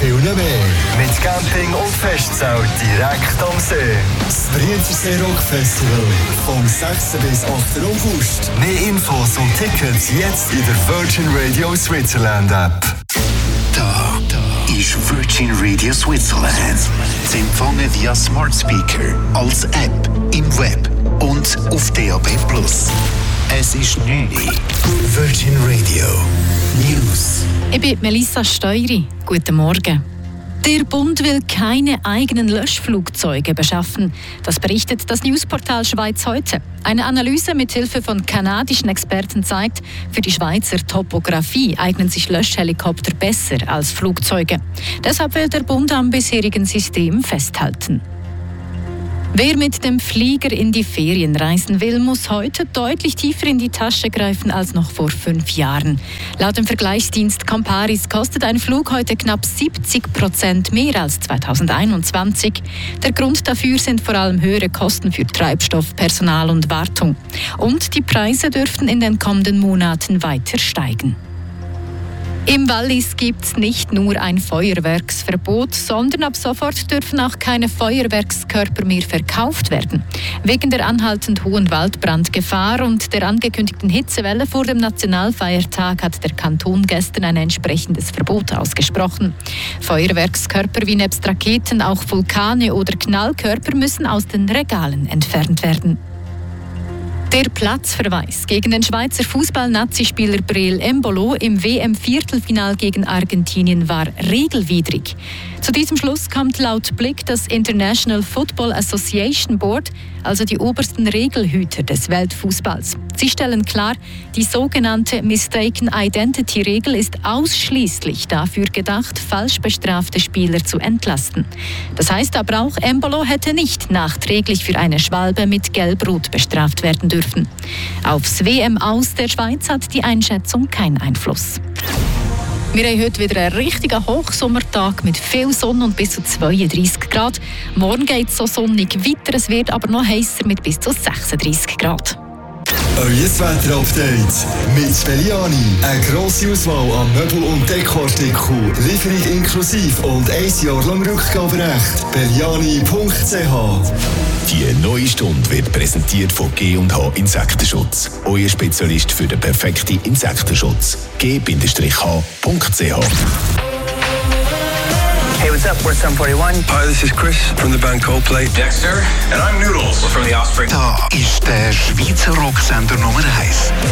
viel mehr. Mit Camping und Festzelt direkt am See. Das Brienzersee Rock Festival vom 6. bis 8. August. Mehr Infos und Tickets jetzt in der Virgin Radio Switzerland App. Da ist Virgin Radio Switzerland. Zu empfangen via Smart Speaker, als App, im Web und auf DAB+. Es ist 9 Uhr. Virgin Radio News. Ich bin Melissa Steury. Guten Morgen. Der Bund will keine eigenen Löschflugzeuge beschaffen. Das berichtet das Newsportal Schweiz heute. Eine Analyse mit Hilfe von kanadischen Experten zeigt, für die Schweizer Topografie eignen sich Löschhelikopter besser als Flugzeuge. Deshalb will der Bund am bisherigen System festhalten. Wer mit dem Flieger in die Ferien reisen will, muss heute deutlich tiefer in die Tasche greifen als noch vor 5 Jahren. Laut dem Vergleichsdienst Comparis kostet ein Flug heute knapp 70% mehr als 2021. Der Grund dafür sind vor allem höhere Kosten für Treibstoff, Personal und Wartung. Und die Preise dürften in den kommenden Monaten weiter steigen. Im Wallis gibt es nicht nur ein Feuerwerksverbot, sondern ab sofort dürfen auch keine Feuerwerkskörper mehr verkauft werden. Wegen der anhaltend hohen Waldbrandgefahr und der angekündigten Hitzewelle vor dem Nationalfeiertag hat der Kanton gestern ein entsprechendes Verbot ausgesprochen. Feuerwerkskörper wie nebst Raketen auch Vulkane oder Knallkörper müssen aus den Regalen entfernt werden. Der Platzverweis gegen den Schweizer Fußball-Nazi-Spieler Breel Embolo im WM-Viertelfinal gegen Argentinien war regelwidrig. Zu diesem Schluss kommt laut Blick das International Football Association Board, also die obersten Regelhüter des Weltfußballs. Sie stellen klar, die sogenannte Mistaken Identity-Regel ist ausschließlich dafür gedacht, falsch bestrafte Spieler zu entlasten. Das heißt aber auch, Embolo hätte nicht nachträglich für eine Schwalbe mit Gelb-Rot bestraft werden dürfen. Aufs WM aus der Schweiz hat die Einschätzung keinen Einfluss. Wir haben heute wieder einen richtigen Hochsommertag mit viel Sonne und bis zu 32 Grad. Morgen geht es so sonnig weiter, es wird aber noch heißer mit bis zu 36 Grad. Euer Wetter-Update mit Belliani. Eine grosse Auswahl an Möbel- und Dekoartikeln. Lieferung inklusive und 1 Jahr lang Rückgaberecht. Belliani.ch. Die neue Stunde wird präsentiert von G&H Insektenschutz. Euer Spezialist für den perfekten Insektenschutz. G-H.ch. Hey, what's up? We're Sum 41. Hi, this is Chris from the band Coldplay. Dexter, and I'm Noodles from The Offspring. Da ist der Schweizer Rocksender Nummer 1.